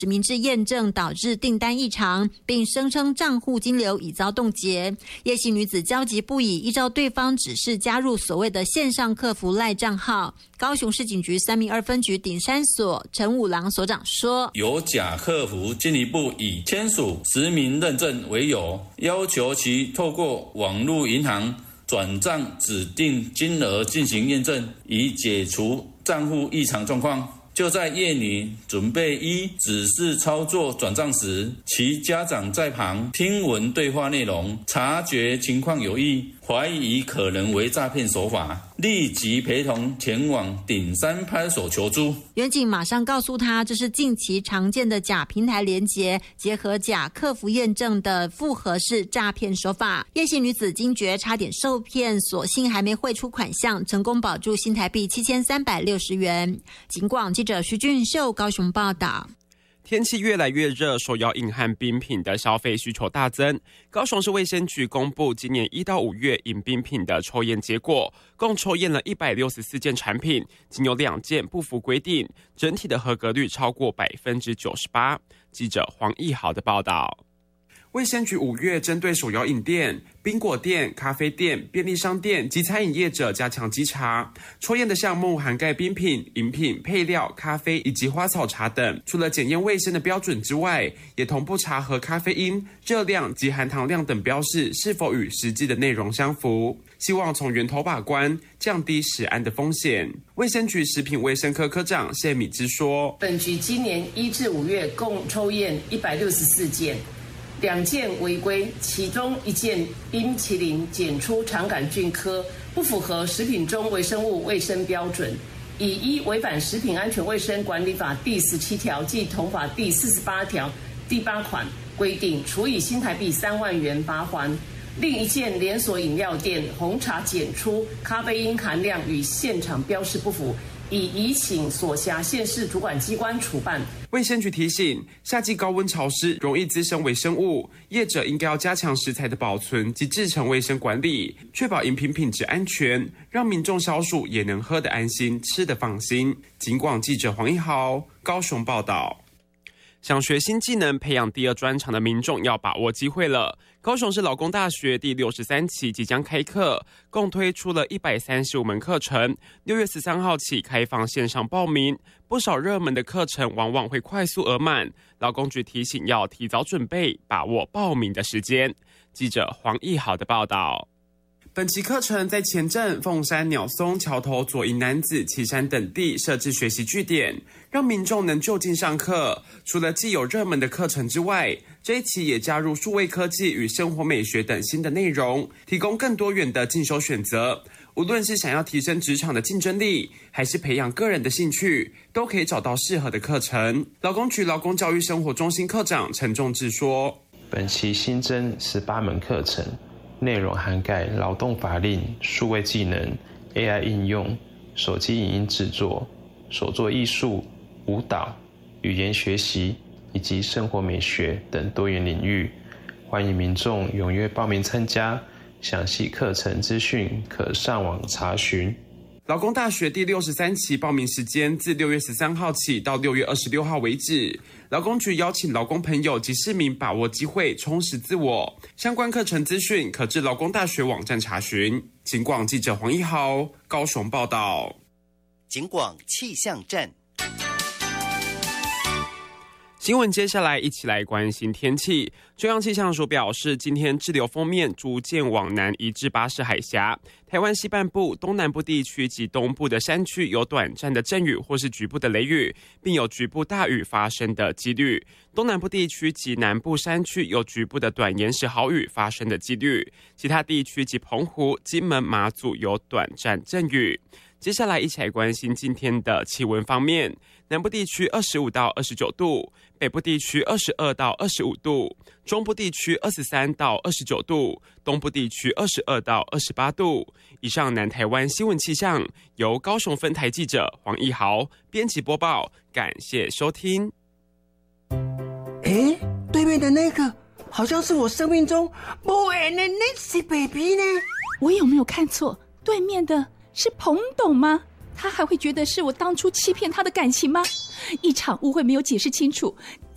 实名制验证导致订单异常，并声称账户金流已遭冻结。叶姓女子焦急不已，依照对方指示加入所谓的线上客服赖账号。高雄市警局3明2分局顶山所陈武郎所长说， 有假客服进一步以签署实名认证为由，要求其透过网络银行转账指定金额进行验证，以解除账户异常状况。就在叶女准备依指示操作转账时，其家长在旁听闻对话内容，察觉情况有异，怀疑可能为诈骗手法，立即陪同前往顶山派出所求助。 员警马上告诉他，这是近期常见的假平台连结，结合假客服验证的复合式诈骗手法。叶姓女子惊觉差点受骗，所幸还没汇出款项，成功保住新台币7360元。警广记者徐俊秀高雄报道。 天气越来越热，手摇饮和冰品的消费需求大增。高雄市卫生局公布今年1到5月饮冰品的抽验结果，共抽验了164件产品，仅有2件不符规定，整体的合格率超过98%。记者黄义豪的报道。卫生局5月针对手摇饮店、冰果店、咖啡店、便利商店及餐饮业者加强稽查，抽验的项目涵盖冰品、饮品、配料、咖啡以及花草茶等。除了检验卫生的标准之外，也同步查核咖啡因、热量及含糖量等标示是否与实际的内容相符，希望从源头把关，降低食安的风险。卫生局食品卫生科科长谢敏之说， 本局今年1至5月共抽验164件。2件违规，其中1件冰淇淋检出肠杆菌科，不符合食品中微生物卫生标准，以依违反食品安全卫生管理法第17条暨同法第48条第8款规定，处以新台币3万元罚锾。另1件连锁饮料店红茶检出咖啡因含量与现场标示不符，已请所辖县市主管机关处办。 卫生局提醒，夏季高温潮湿，容易滋生微生物，业者应该要加强食材的保存及制程卫生管理，确保饮品品质安全，让民众消暑也能喝得安心，吃得放心。警广记者黄一豪高雄报道。想学新技能、培养第二专长的民众要把握机会了。高雄市劳工大学第63期即将开课，共推出了135门课程，6月13号起开放线上报名。不少热门的课程往往会快速额满，劳工局提醒要提早准备，把握报名的时间。记者黄义豪的报道。本期课程在前镇、凤山、鸟松、桥头、左营男子、旗山等地设置学习据点，让民众能就近上课。除了既有热门的课程之外，这一期也加入数位科技与生活美学等新的内容，提供更多元的进修选择。无论是想要提升职场的竞争力，还是培养个人的兴趣，都可以找到适合的课程。劳工局劳工教育生活中心科长陈仲志说， 本期新增18门课程，内容涵盖劳动法令、数位技能、AI 应用、手机影音制作、手作艺术、舞蹈、语言学习以及生活美学等多元领域。欢迎民众踊跃报名参加，详细课程资讯可上网查询。 劳工大学第63期报名时间自6月13号起到6月26号为止。劳工局邀请劳工朋友及市民把握机会，充实自我。相关课程资讯可至劳工大学网站查询。警广记者黄一豪高雄报道。 警广气象站。 新闻接下来一起来关心天气。中央气象署表示，今天滞留锋面逐渐往南移至巴士海峡，台湾西半部、东南部地区及东部的山区有短暂的阵雨或是局部的雷雨，并有局部大雨发生的几率。东南部地区及南部山区有局部的短延时豪雨发生的几率，其他地区及澎湖、金门、马祖有短暂阵雨。接下来一起来关心今天的气温方面，南部地区25到29度，北部地区22到25度，中部地区23到29度，东部地区22到28度。以上南台湾新闻气象由高雄分台记者黄一豪编辑播报，感谢收听。 对面的那个好像是我生命中不缘的Nancy baby呢？ 我有没有看错？对面的是彭董吗？他还会觉得是我当初欺骗他的感情吗？一场误会没有解释清楚，